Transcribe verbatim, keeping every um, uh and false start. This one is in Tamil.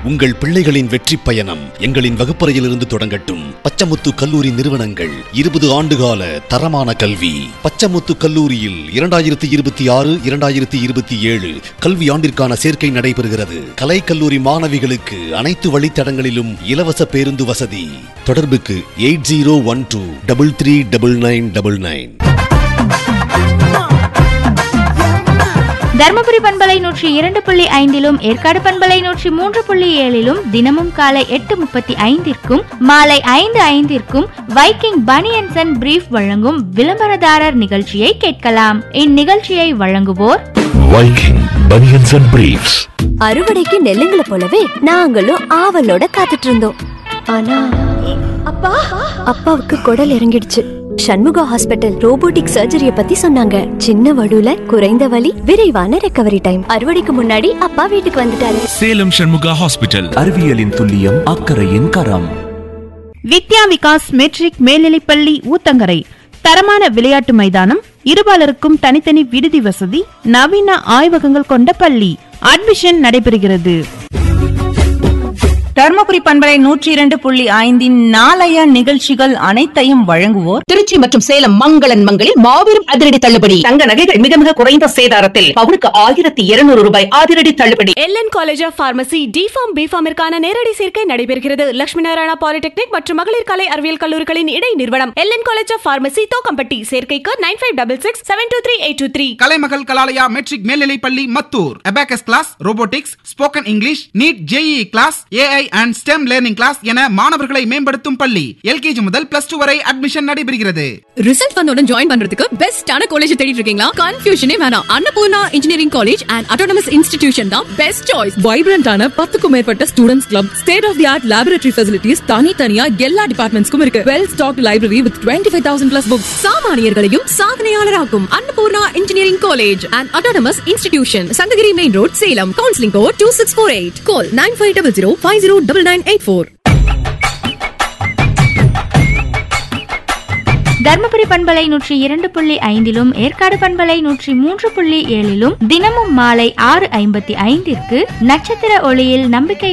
உங்கள் பிள்ளைகளின் வெற்றி பயணம் எங்களின் வகுப்பறையிலிருந்து தொடங்கட்டும். பச்சமுத்து கல்லூரி நிறுவனங்கள் இருபது ஆண்டுகால தரமான கல்வி. பச்சமுத்து கல்லூரியில் இரண்டாயிரத்தி இருபத்தி ஆறு இரண்டாயிரத்தி இருபத்தி ஏழு கல்வி ஆண்டிற்கான சேர்க்கை நடைபெறுகிறது. கலை கல்லூரி மாணவிகளுக்கு அனைத்து வழித்தடங்களிலும் இலவச பேருந்து வசதி. தொடர்புக்கு eight zero one two double three double nine double nine. Dharmapuri பண்பலை நூற்றி இரண்டு புள்ளி ஐந்திலும் ஏற்காடு பண்பலை நூற்றி மூன்று புள்ளி ஏழிலும் தினமும் காலை எட்டு முப்பத்தி ஐந்திற்கும் மாலை ஐந்து ஐந்திற்கும் வைக்கிங் பனியன்ஸ் அண்ட் பிரீஃப் வழங்கும் விளம்பரதாரர் நிகழ்ச்சியை கேட்கலாம். இந்நிகழ்ச்சியை வழங்குவோர் வைக்கிங் பனியன்ஸ் அண்ட் பிரீஃப்ஸ். அறுவடைக்கு நெல்லுங்களை போலவே நாங்களும் ஆவலோட காத்துட்டு இருந்தோம். ஆனா அப்பா அப்பாவுக்கு குடல் இறங்கிடுச்சு. சண்முகா ஹாஸ்பிட்டல் ரோபோட்டிக் சர்ஜரிய பத்தி சொன்னாங்க. சின்ன வடுல குறைந்த வலி, விரைவான ரெக்கவரி டைம். அறுவடைக்கு முன்னாடி அப்பா வீட்டுக்கு வந்துட்டாரு. சேலம் சண்முகா ஹாஸ்பிட்டல். அறிவியலின் துல்லியம், அக்கறையின் கரம். வித்யா விகாஸ் மெட்ரிக் மேல்நிலைப்பள்ளி ஊத்தங்கரை. தரமான விளையாட்டு மைதானம், இருபாலருக்கும் தனித்தனி விடுதி வசதி, நவீன ஆய்வகங்கள் கொண்ட பள்ளி. அட்மிஷன் நடைபெறுகிறது. தர்மபுரி பண்பலை நூற்றி இரண்டு புள்ளி ஐந்தின் நாளைய நிகழ்ச்சிகள் அனைத்தையும் வழங்குவோர் திருச்சி மற்றும் சேலம் மங்களன் மங்களில் மாபெரும் அதிரடி தள்ளுபடி. தங்க நகைகள் மிக மிக குறைந்த சேதாரத்தில் பவுனுக்கு ஆயிரத்தி இருநூறு ரூபாய் அதிரடி தள்ளுபடி. LN college of pharmacy deform பிஃபார்மிற்கான நேரடி சேர்க்கை நடைபெறுகிறது. லட்சுமி நாராயணா பாலிடெக்னிக் மற்றும் மகளிர் கலை அறிவியல் கல்லூரிகளின் இடை நிறுவனம் LN college of pharmacy Thokkampatti. சேர்க்கைக்கு nine five double six seven two three eight two three. கலைமகள் கலாலயா மெட்ரிக் மேல்நிலைப்பள்ளி Mathur. Abacus class, robotics, spoken English, NEET, JE class, AI and stem learning class என மாணவர்களை மேம்படுத்தும் பள்ளி. எல்கேஜி முதல் பிளஸ் டூ வரை அட்மிஷன் நடைபெறுகிறது. ரிசல்ட் வந்தவுடன் ஜாயின் பண்றதுக்கு பெஸ்டான காலேஜ் தேடிட்டு இருக்கீங்களா? கன்ஃபியூஷனே வேணாம். Annapurna engineering college and autonomous institution தான் பெஸ்ட் சாய்ஸ். வைப்ரண்டான பத்துக்கும் மேற்பட்ட students club, state of the art laboratory facilities, தனித்தனியா எல்லா டிபார்ட்மெண்ட்ஸ்க்கும் இருக்கு. Well stocked library with twenty five thousand plus books. சாமானியர்களையும் சாதனையாளராக்கும் Annapurna engineering college and autonomous institution, Sankagiri main road, Salem. Counselling code two six four eight. Call nine five double zero five zero double nine eight four. Dharmapuri பண்பலை நூற்றி இரண்டு புள்ளி ஐந்திலும் ஏற்காடு பண்பலை நூற்றி மூன்று புள்ளி ஏழிலும் தினமும் மாலை ஆறு ஐம்பத்தி ஐந்திற்கு நட்சத்திர ஒளியில் நம்பிக்கை